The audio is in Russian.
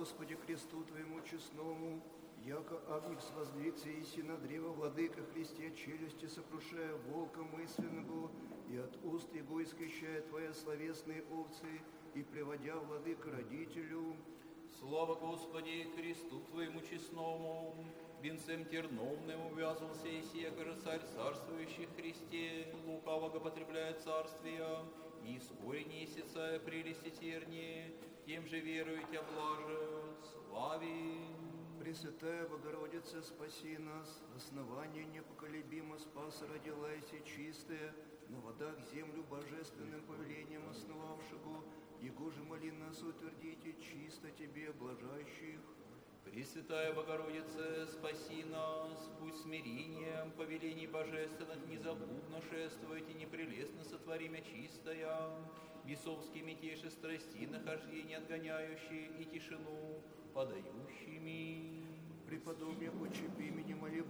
Господи, кресту Твоему честному, яко агнец возлица иси на древо владыка Христе, челюсти сокрушая волка мысленного, и от уст его исключая Твоя словесные овцы, и приводя владыка родителю. Слава Господи, кресту Твоему честному, венцем терновным увязался иси, якоже царь царствующий Христе, лукавого потребляя царствия, и вскоре несется прелести терние, тем же веруете облажет, слави. Пресвятая Богородица, спаси нас, основание непоколебимо спаса родилась и чистая, на водах землю божественным повелением основавшего, его же моли нас утвердите чисто Тебе, блажащих. Пресвятая Богородица, спаси нас, пусть смирением повелений божественных незабудно шествуйте, непрелестно сотворимя чистая, бесовскими теши страсти нахождения отгоняющие и тишину подающими. Преподобие Отче, по имени моли